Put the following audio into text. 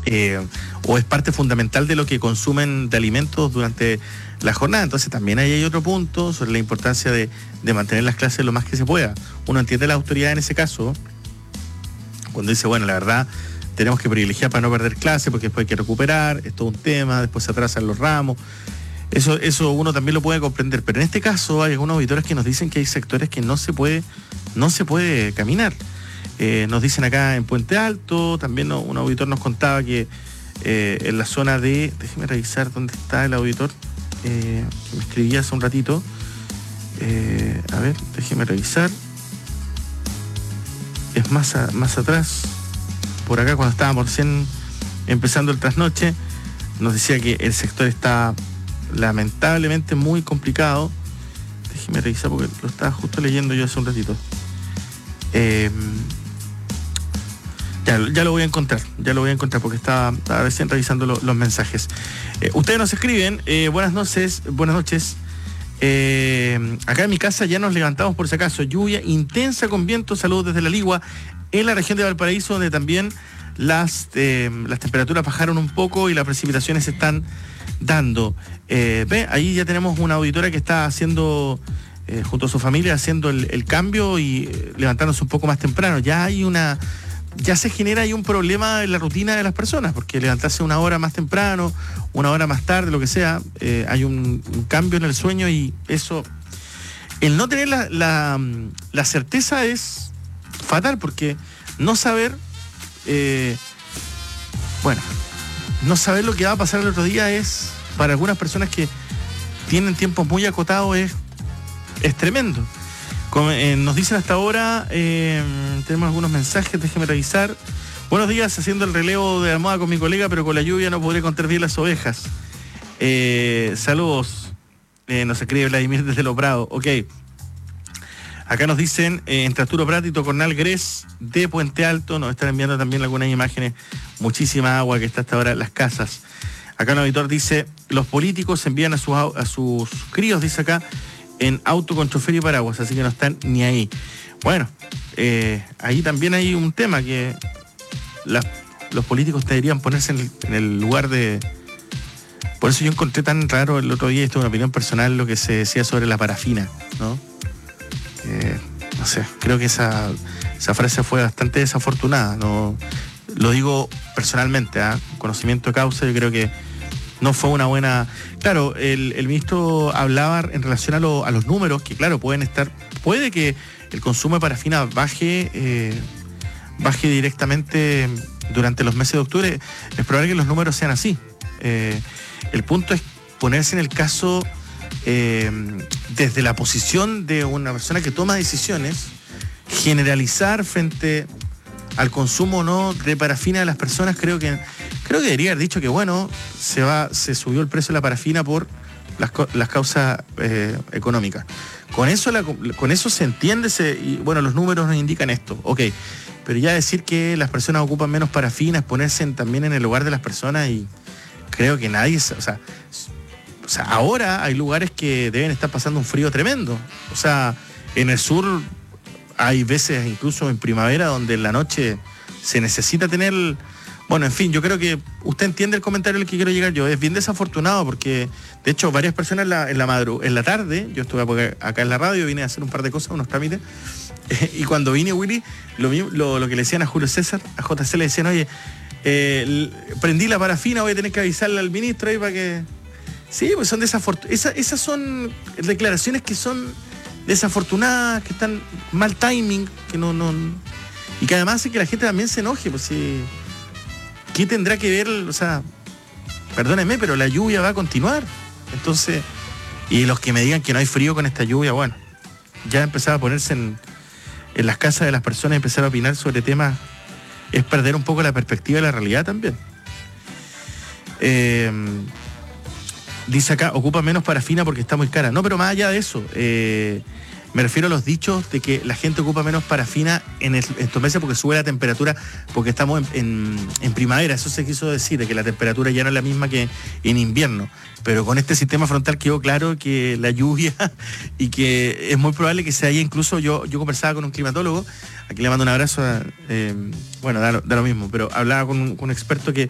o es parte fundamental de lo que consumen de alimentos durante la jornada. Entonces también ahí hay otro punto sobre la importancia de mantener las clases lo más que se pueda. Uno entiende la autoridad en ese caso, cuando dice, bueno, la verdad, tenemos que privilegiar para no perder clases, porque después hay que recuperar, es todo un tema, después se atrasan los ramos. Eso uno también lo puede comprender. Pero en este caso hay algunos auditores que nos dicen que hay sectores que no se puede caminar. Nos dicen acá en Puente Alto, también un auditor nos contaba que en la zona de... Déjeme revisar dónde está el auditor, que me escribía hace un ratito. A ver, déjeme revisar. Es más atrás, por acá cuando estábamos recién empezando el trasnoche, nos decía que el sector está lamentablemente muy complicado. Déjeme revisar porque lo estaba justo leyendo yo hace un ratito. Ya lo voy a encontrar porque estaba recién revisando los mensajes. Ustedes nos escriben, buenas noches. Acá en mi casa ya nos levantamos por si acaso. Lluvia intensa con viento, saludos desde La Ligua, en la región de Valparaíso, donde también las temperaturas bajaron un poco y las precipitaciones se están dando. Ahí ya tenemos una auditora que está haciendo, junto a su familia, haciendo el cambio y levantándose un poco más temprano. Ya se genera ahí un problema en la rutina de las personas, porque levantarse una hora más temprano, una hora más tarde, lo que sea, hay un cambio en el sueño y eso, el no tener la certeza es fatal, porque no saber, no saber lo que va a pasar el otro día es, para algunas personas que tienen tiempos muy acotados, es tremendo. Nos dicen hasta ahora, tenemos algunos mensajes, déjeme revisar. Buenos días, haciendo el relevo de almohada con mi colega, pero con la lluvia no podré contar bien las ovejas. Saludos, nos escribe Vladimir desde Los Prados. Ok. Acá nos dicen, entre Arturo Prat y Tocornal Gres de Puente Alto, nos están enviando también algunas imágenes, muchísima agua que está hasta ahora en las casas. Acá un auditor dice, los políticos envían a sus críos, dice acá, en auto con chofer y paraguas, así que no están ni ahí. Bueno, ahí también hay un tema que los políticos deberían ponerse en el lugar de... Por eso yo encontré tan raro el otro día, esto es una opinión personal, lo que se decía sobre la parafina, ¿no? No sé, creo que esa frase fue bastante desafortunada, ¿no? Lo digo personalmente, conocimiento de causa, yo creo que no fue una buena... Claro, el ministro hablaba en relación a los números, que claro, puede que el consumo de parafina baje directamente durante los meses de octubre. Es probable que los números sean así. El punto es ponerse en el caso desde la posición de una persona que toma decisiones, generalizar frente al consumo o no de parafina de las personas. Creo que debería haber dicho que bueno, se subió el precio de la parafina por las causas económicas. Con eso se entiende, y bueno, los números nos indican esto, ok, pero ya decir que las personas ocupan menos parafina es ponerse también en el lugar de las personas, y creo que nadie, o sea, ahora hay lugares que deben estar pasando un frío tremendo. O sea, en el sur hay veces, incluso en primavera, donde en la noche se necesita tener... Bueno, en fin, yo creo que usted entiende el comentario al que quiero llegar yo. Es bien desafortunado porque, de hecho, varias personas en la tarde, yo estuve acá en la radio, vine a hacer un par de cosas, unos trámites, y cuando vine, Willy, lo que le decían a Julio César, a JC le decían, oye, prendí la parafina, voy a tener que avisarle al ministro ahí para que... Sí, pues son desafortunadas. Esas son declaraciones que son desafortunadas, que están mal timing, que no y que además hace que la gente también se enoje, pues sí. ¿Qué tendrá que ver? O sea, perdónenme, pero la lluvia va a continuar. Entonces, y los que me digan que no hay frío con esta lluvia, bueno, ya empezar a ponerse en las casas de las personas, empezar a opinar sobre temas, es perder un poco la perspectiva de la realidad también. Dice acá, ocupa menos parafina porque está muy cara. No, pero más allá de eso, me refiero a los dichos de que la gente ocupa menos parafina en estos meses porque sube la temperatura, porque estamos en primavera. Eso se quiso decir, de que la temperatura ya no es la misma que en invierno. Pero con este sistema frontal quedó claro que la lluvia, y que es muy probable que se haya incluso... Yo conversaba con un climatólogo, aquí le mando un abrazo, bueno, da lo mismo, pero hablaba con un experto que